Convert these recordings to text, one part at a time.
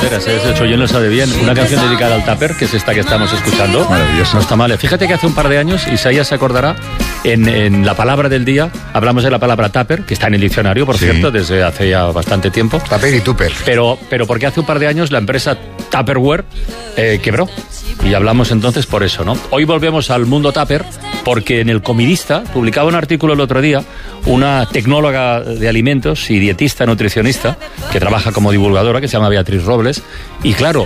veras, ese Choyen lo sabe bien. Una canción dedicada al tupper, que es esta que estamos escuchando. Maravilloso. No está mal. Fíjate que hace un par de años, Isaías se acordará, en la palabra del día, hablamos de la palabra tupper, que está en el diccionario, por cierto, desde hace ya bastante tiempo. Tupper y tupper. Pero porque hace un par de años la empresa Tupperware quebró. Y hablamos entonces por eso, ¿no? Hoy volvemos al mundo tupper, porque en El Comidista publicaba un artículo el otro día una tecnóloga de alimentos y dietista, nutricionista, que trabaja como divulgadora, que se llama Beatriz Robles. Y claro,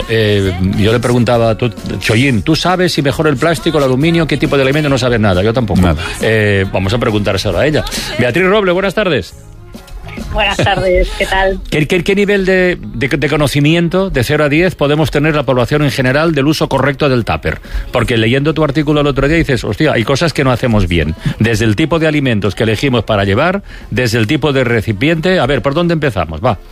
yo le preguntaba, Choyin, ¿tú sabes si mejor el plástico, el aluminio, qué tipo de alimento? No sabes nada, yo tampoco. Nada. Vamos a preguntárselo a ella. Beatriz Robles, buenas tardes. Buenas tardes, ¿qué tal? ¿Qué nivel de conocimiento de 0 a 10 podemos tener la población en general del uso correcto del tupper? Porque leyendo tu artículo el otro día dices, hostia, hay cosas que no hacemos bien. Desde el tipo de alimentos que elegimos para llevar, desde el tipo de recipiente. A ver, ¿por dónde empezamos? Va.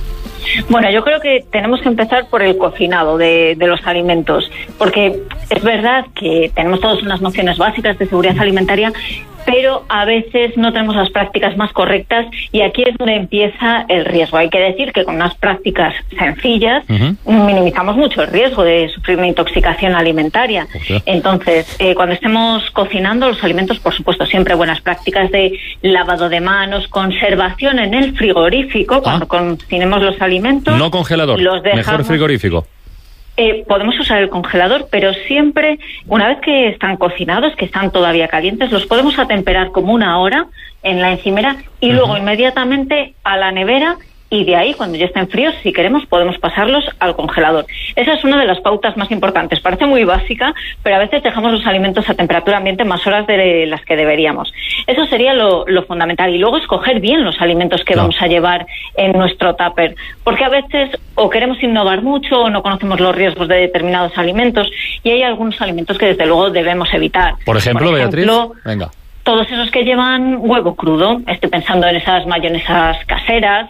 Bueno, yo creo que tenemos que empezar por el cocinado de los alimentos, porque es verdad que tenemos todas unas nociones básicas de seguridad alimentaria, pero a veces no tenemos las prácticas más correctas y aquí es donde empieza el riesgo. Hay que decir que con unas prácticas sencillas minimizamos mucho el riesgo de sufrir una intoxicación alimentaria. Entonces, cuando estemos cocinando los alimentos, por supuesto, siempre buenas prácticas de lavado de manos, conservación en el frigorífico, cuando cocinemos los alimentos. No congelador, los dejamos, mejor frigorífico. Podemos usar el congelador, pero siempre, una vez que están cocinados, que están todavía calientes, los podemos atemperar como 1 hora en la encimera y luego inmediatamente a la nevera, y de ahí, cuando ya estén fríos, si queremos, podemos pasarlos al congelador. Esa es una de las pautas más importantes. Parece muy básica, pero a veces dejamos los alimentos a temperatura ambiente más horas de las que deberíamos. Eso sería lo fundamental. Y luego escoger bien los alimentos que vamos a llevar en nuestro tupper. Porque a veces o queremos innovar mucho o no conocemos los riesgos de determinados alimentos y hay algunos alimentos que desde luego debemos evitar. Por ejemplo, Beatriz, venga. Todos esos que llevan huevo crudo, estoy pensando en esas mayonesas caseras,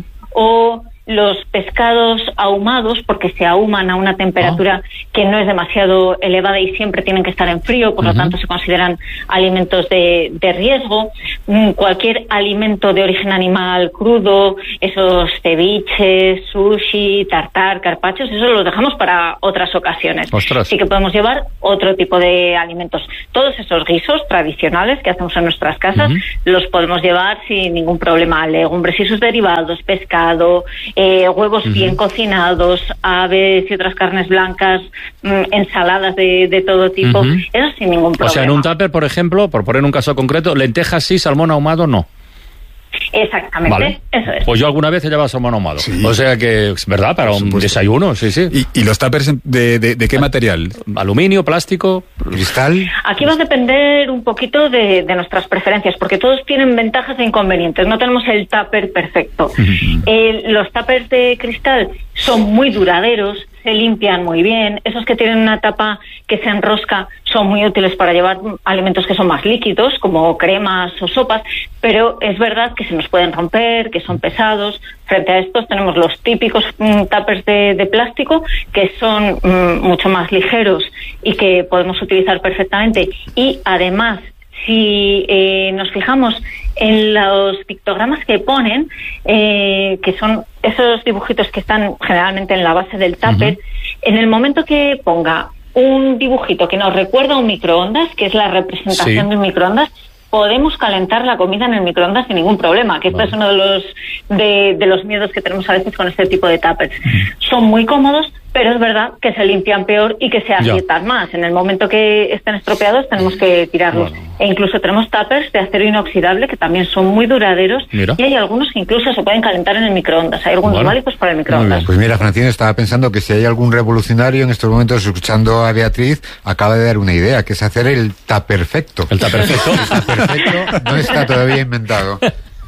o los pescados ahumados, porque se ahuman a una temperatura que no es demasiado elevada y siempre tienen que estar en frío, por lo tanto se consideran alimentos de riesgo. Cualquier alimento de origen animal crudo, esos ceviches, sushi, tartar, carpachos, eso los dejamos para otras ocasiones. ¡Ostras! Sí que podemos llevar otro tipo de alimentos. Todos esos guisos tradicionales que hacemos en nuestras casas los podemos llevar sin ningún problema. Legumbres y sus derivados, pescado, huevos bien cocinados, aves y otras carnes blancas, ensaladas de todo tipo, eso sin ningún problema. O sea, en un tupper, por ejemplo, por poner un caso concreto, lentejas sí, salmón ahumado no. Exactamente, vale. Eso es. Pues yo alguna vez he llevado salmón ahumado. Sí. O sea que es verdad, para un desayuno, sí. ¿Y los tuppers de qué material? Aluminio, plástico, cristal. Aquí va a depender un poquito de nuestras preferencias, porque todos tienen ventajas e inconvenientes. No tenemos el tupper perfecto. Los tuppers de cristal son muy duraderos, se limpian muy bien. Esos que tienen una tapa que se enrosca son muy útiles para llevar alimentos que son más líquidos, como cremas o sopas, pero es verdad que se nos pueden romper, que son pesados. Frente a estos tenemos los típicos tuppers de plástico, que son mucho más ligeros y que podemos utilizar perfectamente. Y además, si nos fijamos en los pictogramas que ponen, que son esos dibujitos que están generalmente en la base del tupper, en el momento que ponga un dibujito que nos recuerda a un microondas, que es la representación de un microondas, podemos calentar la comida en el microondas sin ningún problema, que esto es uno de los miedos que tenemos a veces con este tipo de tuppers. Son muy cómodos, pero es verdad que se limpian peor y que se agrietan más. En el momento que estén estropeados tenemos que tirarlos. E incluso tenemos tuppers de acero inoxidable que también son muy duraderos. Y hay algunos que incluso se pueden calentar en el microondas. Hay algunos válidos para el microondas. Pues mira, Francina, estaba pensando que si hay algún revolucionario en estos momentos escuchando a Beatriz, acaba de dar una idea, que es hacer el tupperfecto. El tupperfecto. El tupperfecto no está todavía inventado.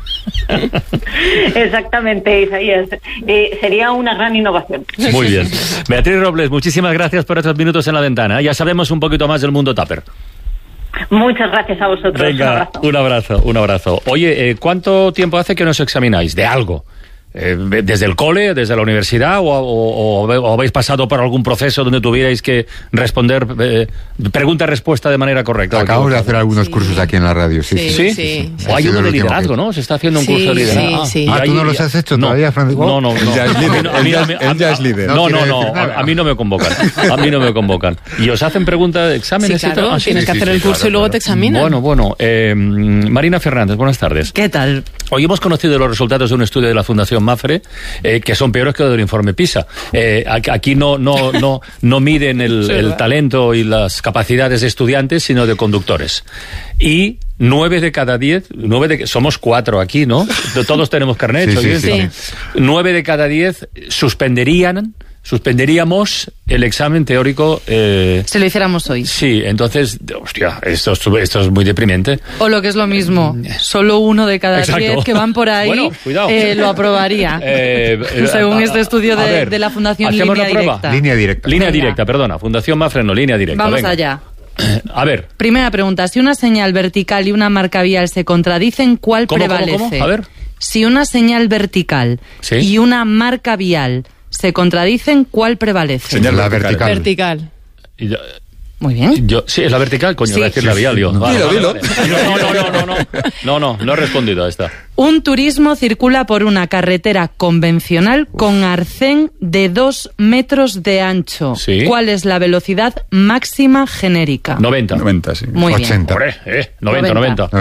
Exactamente, Isaías. Sería una gran innovación. Muy bien. Beatriz Robles, muchísimas gracias por estos minutos en la ventana. Ya sabemos un poquito más del mundo tupper. Muchas gracias a vosotros. Venga, un abrazo. Oye, ¿cuánto tiempo hace que nos examináis? De algo. desde el cole, desde la universidad, o habéis pasado por algún proceso donde tuvierais que responder pregunta-respuesta de manera correcta? Acabamos de hacer algunos cursos aquí en la radio, ¿Sí? O hay uno de liderazgo, ¿no? Se está haciendo un curso de liderazgo. Sí. ¿Tú no los has hecho todavía, Francisco? No. Él ya es líder. No, a mí no me convocan. A mí no me convocan. ¿Y os hacen preguntas, exámenes? Sí, claro, tienes que hacer el curso y luego te examinan. Bueno. Marina Fernández, buenas tardes. ¿Qué tal? Hoy hemos conocido los resultados de un estudio de la Fundación Mapfre, que son peores que los del informe PISA. Aquí no miden el talento y las capacidades de estudiantes, sino de conductores. Y 9 de cada 10, somos 4 aquí, ¿no? Todos tenemos carnet. Sí. 9 de cada 10 suspenderíamos el examen teórico. Si lo hiciéramos hoy. Sí, entonces, hostia, esto es muy deprimente. O lo que es lo mismo, solo 1 de cada 10 que van por ahí, bueno, cuidado. Lo aprobaría. Según este estudio de la Fundación Línea Directa. Línea Directa, perdona. Fundación Mapfre, no, Línea Directa. Vamos venga. allá. A ver. Primera pregunta. Si una señal vertical y una marca vial se contradicen, ¿cuál prevalece? ¿Cómo? A ver. Si una señal vertical y una marca vial se contradicen, ¿cuál prevalece? Señal vertical. Muy bien. Sí, es la vertical, coño, voy a decir la vial yo. Dilo. No he respondido a esta. Un turismo circula por una carretera convencional con arcén de 2 metros de ancho. Sí. ¿Cuál es la velocidad máxima genérica? 90, sí. Muy 80. bien. 90.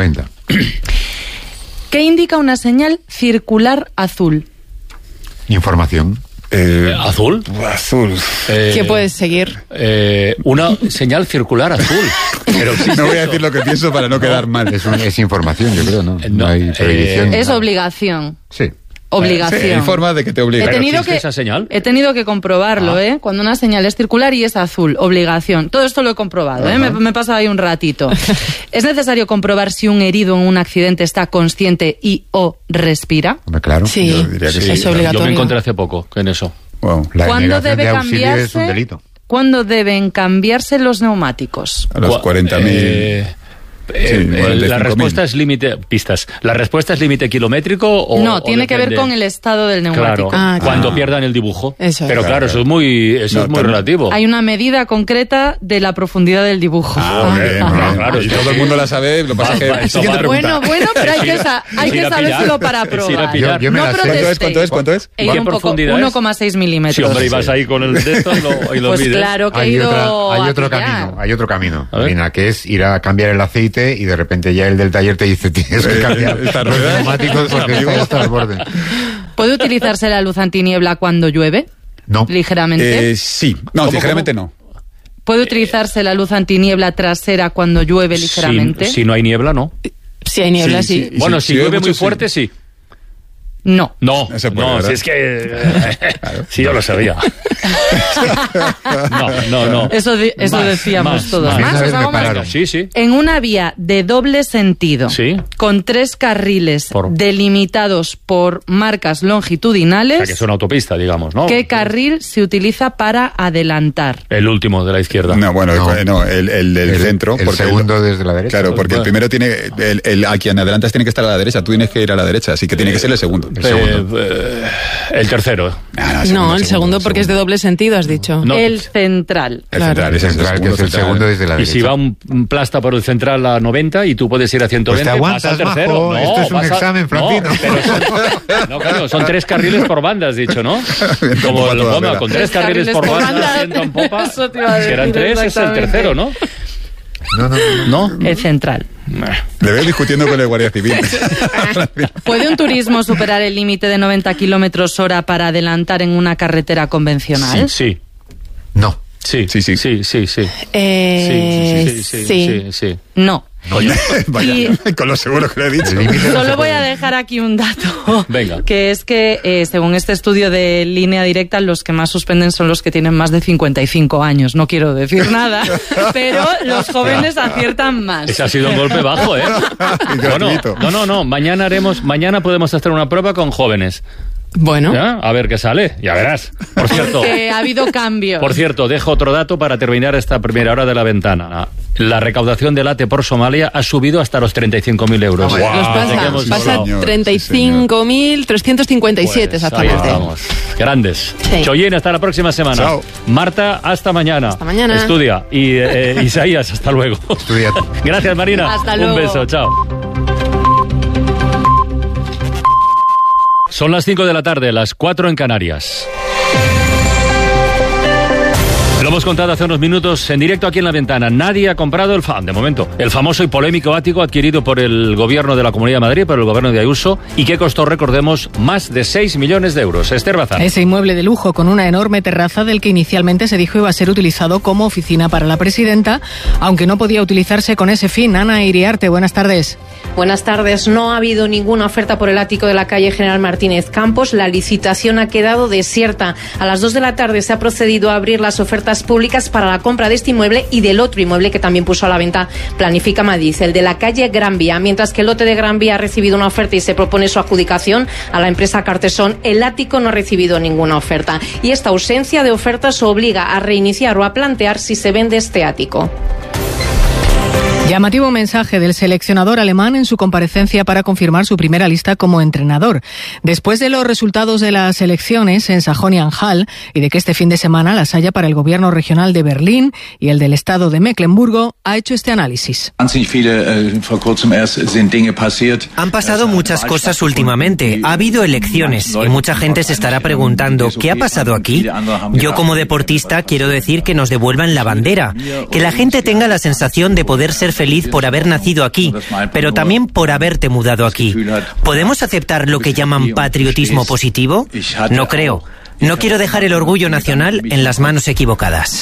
¿Qué indica una señal circular azul? Información. ¿Azul? ¿Qué puedes seguir? Una señal circular azul. Pero no voy a decir lo que pienso para no quedar mal. Es información, yo creo, ¿no? No hay prohibición. Es obligación. Sí. Obligación. Sí, hay forma de que te obliguen. ¿Esa señal? He tenido que comprobarlo, Cuando una señal es circular y es azul, obligación. Todo esto lo he comprobado, me he pasado ahí un ratito. ¿Es necesario comprobar si un herido en un accidente está consciente y o respira? Hombre, claro. Sí, yo diría que sí. Es obligatorio. Yo me encontré hace poco en eso. Wow. La ¿Cuándo denegación de auxilio es un delito. ¿Cuándo deben cambiarse los neumáticos? A los 40.000. La respuesta es límite pistas. ¿La respuesta es límite kilométrico o no? Tiene que ver con el estado del neumático. Claro, cuando pierdan el dibujo. Eso es. Pero claro, eso es muy relativo. Hay una medida concreta de la profundidad del dibujo. Claro, y todo el mundo la sabe. Lo pasa que siguiente pregunta. Bueno, pero hay que sabérselo para probar. Yo me no la sé. protestéis. ¿Cuánto es? ¿Y qué profundidad es? 1,6 milímetros. Sí, hombre, y vas ahí con el dedo y lo pues mides. claro que Hay otro camino, Marina, que es ir a cambiar el aceite y de repente ya el del taller te dice tienes que cambiar los neumáticos porque está hasta el borde. ¿Puede utilizarse la luz antiniebla cuando llueve? No. Ligeramente. Sí. No, ligeramente no. ¿Puede utilizarse la luz antiniebla trasera cuando llueve ligeramente? Si no hay niebla, no. Si hay niebla, sí. Bueno, si llueve muy fuerte, sí. No. No, si es que... Sí, yo lo sabía. No. Eso decíamos todos. ¿Más? ¿Os hago más? Sí. En una vía de doble sentido, con 3 carriles delimitados por marcas longitudinales... O sea, que es una autopista, digamos, ¿no? ¿Qué carril se utiliza para adelantar? El último de la izquierda. No, el del centro. El segundo desde la derecha. Claro, porque el primero tiene... a quien adelantas tiene que estar a la derecha, tú tienes que ir a la derecha, así que tiene que ser el segundo. El tercero. No, el segundo porque es de doble sentido, has dicho. No. El central. El central, que es el segundo desde la derecha. Y si va un plasta por el central a 90 y tú puedes ir a 120, pues te aguantas, vas al tercero. Majo, esto es un examen, Francino. Claro, son 3 carriles por banda, has dicho, ¿no? Como el Goma, con 3 carriles por banda, asiento en popa. Si eran 3, es el tercero, ¿no? No. El central. Le veo discutiendo con el Guardia Civil. ¿Puede un turismo superar el límite de 90 kilómetros hora para adelantar en una carretera convencional? Sí. No. Sí. Sí. No. Vaya, con lo seguro que lo he dicho. Solo voy a dejar aquí un dato. Venga. Que es que, según este estudio de Línea Directa, los que más suspenden son los que tienen más de 55 años. No quiero decir nada, pero los jóvenes aciertan más. Ese ha sido un golpe bajo, ¿eh? No. Mañana podemos hacer una prueba con jóvenes. Bueno. ¿Ya? A ver qué sale, ya verás. Por cierto, ha habido cambios. Por cierto, dejo otro dato para terminar esta primera hora de la ventana. La recaudación del ATE por Somalia ha subido hasta los 35.000 euros. Wow. Pasa 35.357 exactamente. Vamos. Grandes. Sí. Choyin, hasta la próxima semana. Chao. Marta, hasta mañana. Hasta mañana. Estudia. Y Isaías, hasta luego. Estudia. Gracias, Marina. Hasta luego. Un beso, chao. Son las 5 de la tarde, las 4 en Canarias. Lo hemos contado hace unos minutos en directo aquí en La Ventana. Nadie ha comprado de momento, el famoso y polémico ático adquirido por el gobierno de la Comunidad de Madrid, por el gobierno de Ayuso, y que costó, recordemos, más de 6 millones de euros. Esther Bazán. Ese inmueble de lujo con una enorme terraza del que inicialmente se dijo iba a ser utilizado como oficina para la presidenta, aunque no podía utilizarse con ese fin. Ana Iriarte, buenas tardes. Buenas tardes. No ha habido ninguna oferta por el ático de la calle General Martínez Campos. La licitación ha quedado desierta. A las 2 de la tarde se ha procedido a abrir las ofertas públicas para la compra de este inmueble y del otro inmueble que también puso a la venta Planifica Madrid, el de la calle Gran Vía. Mientras que el lote de Gran Vía ha recibido una oferta y se propone su adjudicación a la empresa Cartesón, el ático no ha recibido ninguna oferta. Y esta ausencia de ofertas obliga a reiniciar o a plantear si se vende este ático. Llamativo mensaje del seleccionador alemán en su comparecencia para confirmar su primera lista como entrenador. Después de los resultados de las elecciones en Sajonia-Anhalt y de que este fin de semana las haya para el gobierno regional de Berlín y el del estado de Mecklemburgo, ha hecho este análisis. Han pasado muchas cosas últimamente. Ha habido elecciones y mucha gente se estará preguntando ¿qué ha pasado aquí? Yo como deportista quiero decir que nos devuelvan la bandera, que la gente tenga la sensación de poder ser feliz por haber nacido aquí, pero también por haberte mudado aquí. ¿Podemos aceptar lo que llaman patriotismo positivo? No creo. No quiero dejar el orgullo nacional en las manos equivocadas.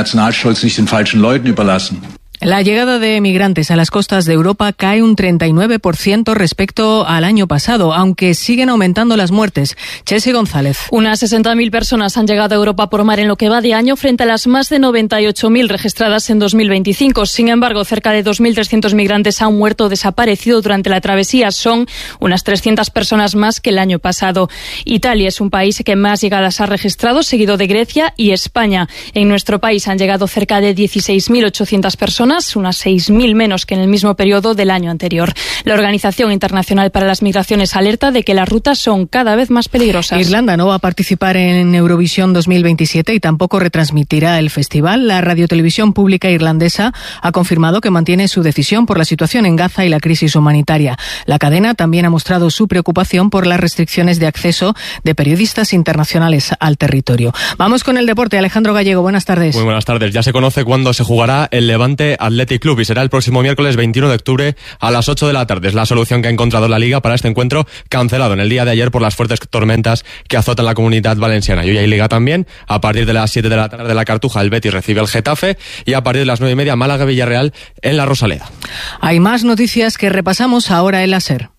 La llegada de migrantes a las costas de Europa cae un 39% respecto al año pasado, aunque siguen aumentando las muertes. Chelsea González. Unas 60.000 personas han llegado a Europa por mar en lo que va de año, frente a las más de 98.000 registradas en 2025. Sin embargo, cerca de 2.300 migrantes han muerto o desaparecido durante la travesía. Son unas 300 personas más que el año pasado. Italia es un país que más llegadas ha registrado, seguido de Grecia y España. En nuestro país han llegado cerca de 16.800 personas, unas 6.000 menos que en el mismo periodo del año anterior. La Organización Internacional para las Migraciones alerta de que las rutas son cada vez más peligrosas. Irlanda no va a participar en Eurovisión 2027 y tampoco retransmitirá el festival. La radiotelevisión pública irlandesa ha confirmado que mantiene su decisión por la situación en Gaza y la crisis humanitaria. La cadena también ha mostrado su preocupación por las restricciones de acceso de periodistas internacionales al territorio. Vamos con el deporte. Alejandro Gallego, buenas tardes. Muy buenas tardes. Ya se conoce cuándo se jugará el Levante Athletic Club y será el próximo miércoles 21 de octubre a las 8 de la tarde. Es la solución que ha encontrado la Liga para este encuentro, cancelado en el día de ayer por las fuertes tormentas que azotan la comunidad valenciana. Y hoy hay Liga también. A partir de las 7 de la tarde de la Cartuja, el Betis recibe el Getafe y a partir de las 9:30 Málaga-Villarreal en la Rosaleda. Hay más noticias que repasamos ahora en la SER.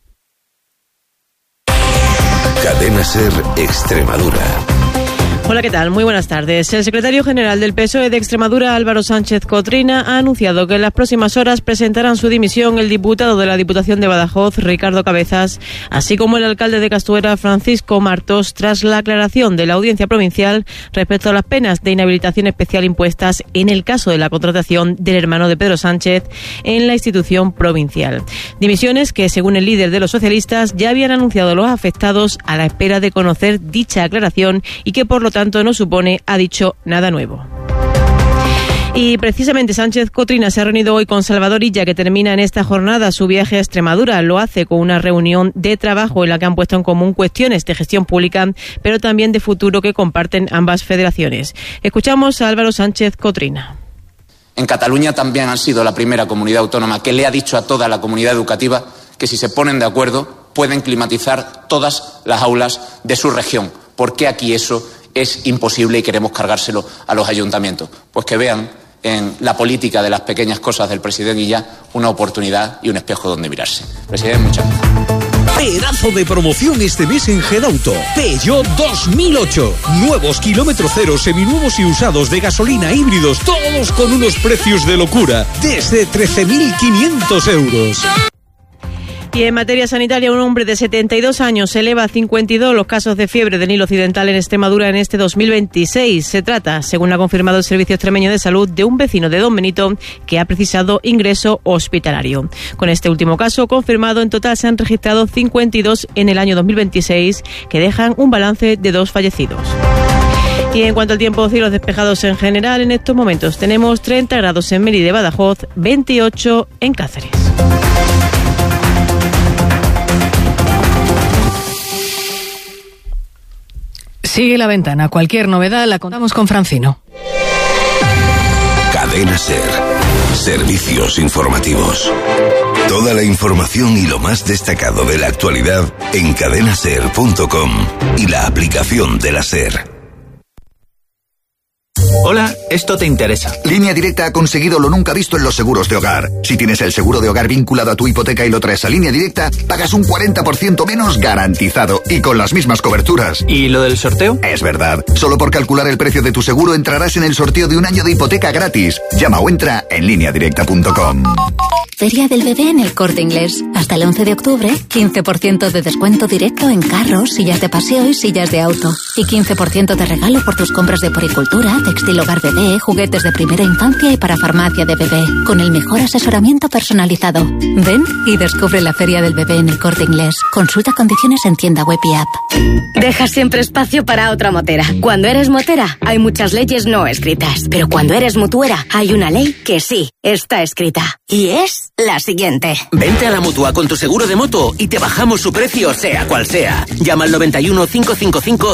Cadena SER Extremadura. Hola, ¿qué tal? Muy buenas tardes. El secretario general del PSOE de Extremadura, Álvaro Sánchez Cotrina, ha anunciado que en las próximas horas presentarán su dimisión el diputado de la Diputación de Badajoz, Ricardo Cabezas, así como el alcalde de Castuera, Francisco Martos, tras la aclaración de la Audiencia Provincial respecto a las penas de inhabilitación especial impuestas en el caso de la contratación del hermano de Pedro Sánchez en la institución provincial. Dimisiones que, según el líder de los socialistas, ya habían anunciado los afectados a la espera de conocer dicha aclaración y que, por lo tanto, no supone, ha dicho, nada nuevo. Y precisamente Sánchez Cotrina se ha reunido hoy con Salvador Illa, que termina en esta jornada su viaje a Extremadura. Lo hace con una reunión de trabajo en la que han puesto en común cuestiones de gestión pública, pero también de futuro que comparten ambas federaciones. Escuchamos a Álvaro Sánchez Cotrina. En Cataluña también han sido la primera comunidad autónoma que le ha dicho a toda la comunidad educativa que si se ponen de acuerdo pueden climatizar todas las aulas de su región. ¿Por qué aquí eso es imposible y queremos cargárselo a los ayuntamientos? Pues que vean en la política de las pequeñas cosas del presidente Illa una oportunidad y un espejo donde mirarse. Presidente, muchas gracias. Pedazo de promoción este mes en Gedauto. Peugeot 2008. Nuevos kilómetro cero, seminuevos y usados de gasolina, híbridos, todos con unos precios de locura. Desde 13.500 euros. Y en materia sanitaria, un hombre de 72 años eleva a 52 los casos de fiebre del Nilo Occidental en Extremadura en este 2026. Se trata, según ha confirmado el Servicio Extremeño de Salud, de un vecino de Don Benito que ha precisado ingreso hospitalario. Con este último caso confirmado, en total se han registrado 52 en el año 2026, que dejan un balance de 2 fallecidos. Y en cuanto al tiempo, cielos despejados en general. En estos momentos tenemos 30 grados en Mérida y Badajoz, 28 en Cáceres. Sigue La Ventana. Cualquier novedad la contamos con Francino. Cadena SER. Servicios informativos. Toda la información y lo más destacado de la actualidad en cadenaser.com y la aplicación de la SER. Hola, esto te interesa. Línea Directa ha conseguido lo nunca visto en los seguros de hogar. Si tienes el seguro de hogar vinculado a tu hipoteca y lo traes a Línea Directa, pagas un 40% menos garantizado y con las mismas coberturas. ¿Y lo del sorteo? Es verdad. Solo por calcular el precio de tu seguro entrarás en el sorteo de un año de hipoteca gratis. Llama o entra en lineadirecta.com. Feria del Bebé en El Corte Inglés. Hasta el 11 de octubre, 15% de descuento directo en carros, sillas de paseo y sillas de auto. Y 15% de regalo por tus compras de poricultura, textil hogar bebé, juguetes de primera infancia y para farmacia de bebé. Con el mejor asesoramiento personalizado. Ven y descubre la Feria del Bebé en El Corte Inglés. Consulta condiciones en tienda web y app. Deja siempre espacio para otra motera. Cuando eres motera, hay muchas leyes no escritas. Pero cuando eres mutuera, hay una ley que sí está escrita. Y es la siguiente. Vente a la Mutua con tu seguro de moto y te bajamos su precio, sea cual sea. Llama al 91 555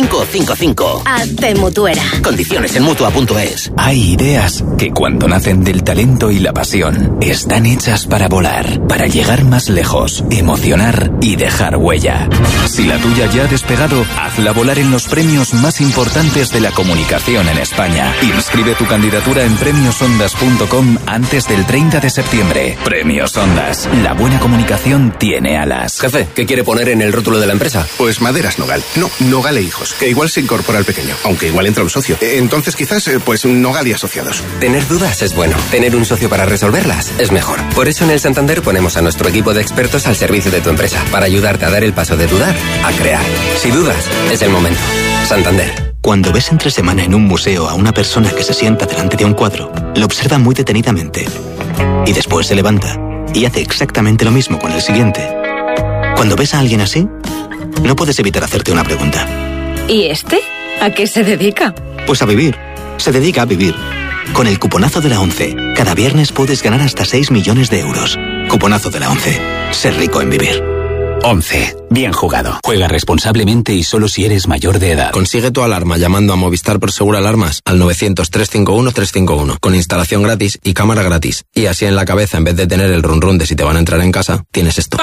5555. Hazte mutuera. Condiciones en Mutua.es. Hay ideas que cuando nacen del talento y la pasión, están hechas para volar, para llegar más lejos, emocionar y dejar huella. Si la tuya ya ha despegado, hazla volar en los premios más importantes de la comunicación en España. Inscribe tu candidatura en premiosondas.com antes del 30 de septiembre. Premios Ondas. La buena comunicación tiene alas. Jefe, ¿qué quiere poner en el rótulo de la empresa? Pues Maderas Nogal. No, Nogal e Hijos, que igual se incorpora al pequeño, aunque igual entra un socio. Entonces quizás, pues Nogal y Asociados. Tener dudas es bueno. Tener un socio para resolverlas es mejor. Por eso en el Santander ponemos a nuestro equipo de expertos al servicio de tu empresa, para ayudarte a dar el paso de dudar a crear. Si dudas, es el momento. Santander. Cuando ves entre semana en un museo a una persona que se sienta delante de un cuadro, lo observa muy detenidamente. Y después se levanta y hace exactamente lo mismo con el siguiente. Cuando ves a alguien así, no puedes evitar hacerte una pregunta. ¿Y este? ¿A qué se dedica? Pues a vivir. Se dedica a vivir. Con el cuponazo de la 11, cada viernes puedes ganar hasta 6 millones de euros. Cuponazo de la 11. Ser rico en vivir. 11. Bien jugado. Juega responsablemente y solo si eres mayor de edad. Consigue tu alarma llamando a Movistar Prosegur Alarmas al 900-351-351 con instalación gratis y cámara gratis. Y así en la cabeza, en vez de tener el run run de si te van a entrar en casa, tienes esto.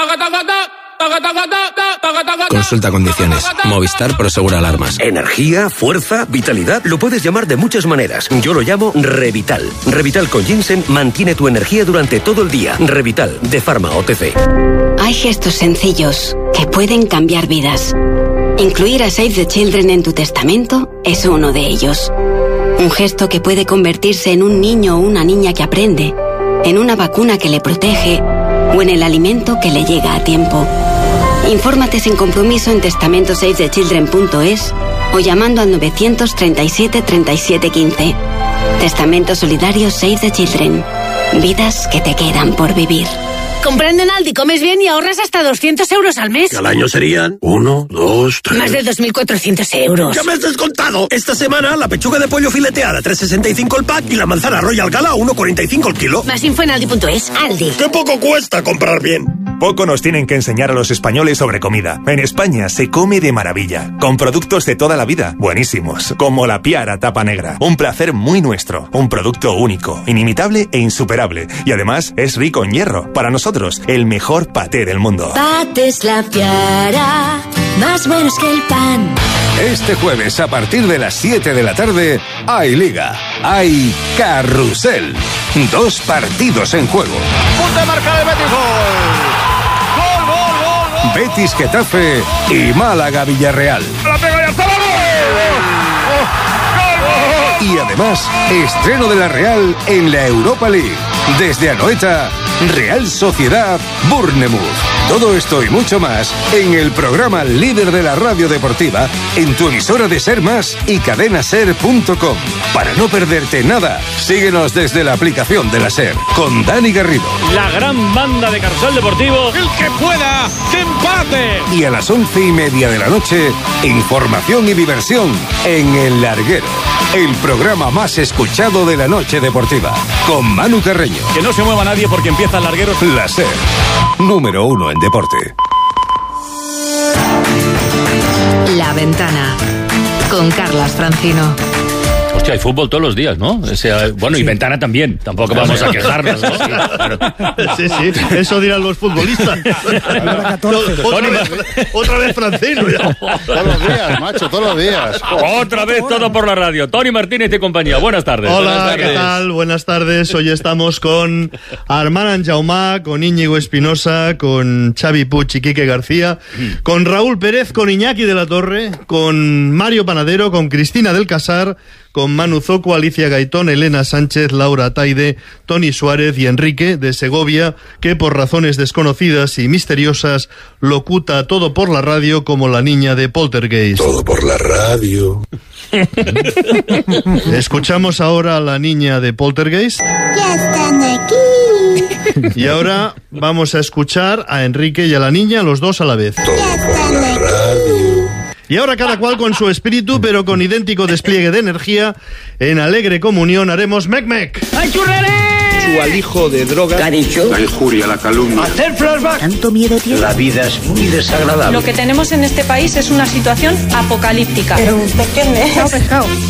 Consulta condiciones. Movistar Prosegur Alarmas. Energía, fuerza, vitalidad, lo puedes llamar de muchas maneras. Yo lo llamo Revital. Revital con ginseng mantiene tu energía durante todo el día. Revital, de Pharma OTC. Hay gestos sencillos que pueden cambiar vidas. Incluir a Save the Children en tu testamento es uno de ellos. Un gesto que puede convertirse en un niño o una niña que aprende, en una vacuna que le protege o en el alimento que le llega a tiempo. Infórmate sin compromiso en testamentoSaveTheChildren.es o llamando al 937 37 15. Testamento solidario Save the Children. Vidas que te quedan por vivir. Comprando en Aldi comes bien y ahorras hasta 200 euros al mes. Que al año serían 1, 2, 3... Más de 2.400 euros. ¡Ya me has descontado! Esta semana la pechuga de pollo fileteada 3,65 el pack y la manzana Royal Gala 1,45 el kilo. Más info en Aldi.es. Aldi. ¡Qué poco cuesta comprar bien! Poco nos tienen que enseñar a los españoles sobre comida. En España se come de maravilla, con productos de toda la vida, buenísimos, como la Piara Tapa Negra. Un placer muy nuestro, un producto único, inimitable e insuperable. Y además es rico en hierro. Para nosotros, el mejor paté del mundo. Patés La Piara, más buenos que el pan. Este jueves, a partir de las 7 de la tarde, hay Liga, hay Carrusel. 2 partidos en juego. ¡Punto de marca de Betis! ¡Gol! Betis Getafe y Málaga Villarreal. ¡La pega y hasta la gol! Y además, estreno de la Real en la Europa League. Desde Anoeta, Real Sociedad Bournemouth. Todo esto y mucho más en el programa líder de la radio deportiva, en tu emisora de Ser Más y cadenaser.com. Para no perderte nada, síguenos desde la aplicación de la Ser, con Dani Garrido. La gran banda de Carrusel Deportivo. ¡El que pueda! ¡Que empate! Y a las 11:30 de la noche, información y diversión en El Larguero, el programa más escuchado de la noche deportiva, con Manu Carreño. Que no se mueva nadie porque empieza El Larguero. La Ser, número 1 en deporte. La Ventana, con Carlas Francino. Hostia, hay fútbol todos los días, ¿no? O sea, bueno, y Ventana también. Tampoco vamos a quejarnos, ¿no? Sí, eso dirán los futbolistas. Otra vez Francino. Todos los días, macho, todos los días. Otra vez todo por la radio. Tony Martínez y compañía. Buenas tardes. Hola, buenas tardes. ¿Qué tal? Buenas tardes. Hoy estamos con Armand Anjaumá, con Íñigo Espinosa, con Xavi Puig y Quique García, con Raúl Pérez, con Iñaki de la Torre, con Mario Panadero, con Cristina del Casar, con Manu Zoco, Alicia Gaitón, Elena Sánchez, Laura Taide, Tony Suárez y Enrique de Segovia, que por razones desconocidas y misteriosas locuta todo por la radio como la niña de Poltergeist. Todo por la radio. Escuchamos ahora a la niña de Poltergeist. Ya están aquí. Y ahora vamos a escuchar a Enrique y a la niña, los dos a la vez. Ya están aquí. Y ahora cada cual con su espíritu, pero con idéntico despliegue de energía, en alegre comunión haremos mec-mec. ¡Ay, churrere! Su alijo de drogas. ¿Qué ha dicho? La injuria, la calumnia. Hacer flashback. ¿Tanto miedo tiene? La vida es muy desagradable. Lo que tenemos en este país es una situación apocalíptica. Pero usted qué me... Pescado.